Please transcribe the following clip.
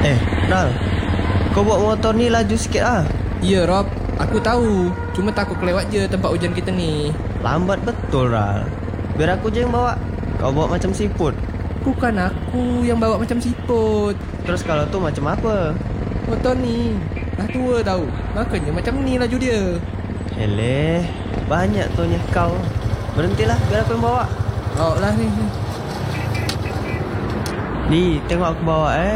Ral, kau bawa motor ni laju sikit ah. Ya Rob, aku tahu. Cuma takut kelewat je tempat hujan kita ni. Lambat betul Ral. Biar aku je yang bawa. Kau bawa macam siput. Bukan aku yang bawa macam siput. Terus kalau tu macam apa? Motor ni dah tua tahu. Makanya macam ni laju dia. Heleh, banyak tuhnya kau. Berhentilah, biar aku yang bawa. Bawa lah ni. Ni, tengok aku bawa